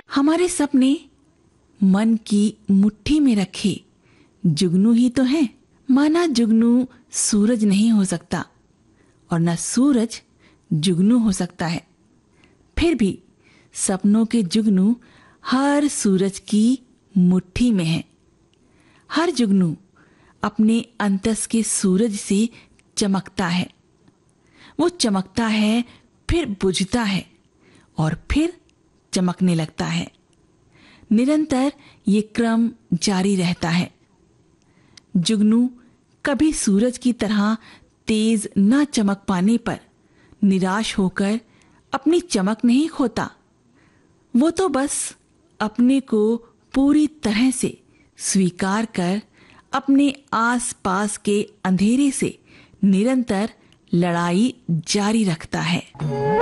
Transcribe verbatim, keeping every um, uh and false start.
हमारे सपने मन की मुट्ठी में रखे जुगनू ही तो हैं। माना जुगनू सूरज नहीं हो सकता और न सूरज जुगनू हो सकता है, फिर भी सपनों के जुगनू हर सूरज की मुट्ठी में है। हर जुगनू अपने अंतस के सूरज से चमकता है। वो चमकता है, फिर बुझता है और फिर चमकने लगता है। निरंतर ये क्रम जारी रहता है। जुगनू कभी सूरज की तरह तेज न चमक पाने पर निराश होकर अपनी चमक नहीं खोता। वो तो बस अपने को पूरी तरह से स्वीकार कर अपने आसपास के अंधेरे से निरंतर लड़ाई जारी रखता है।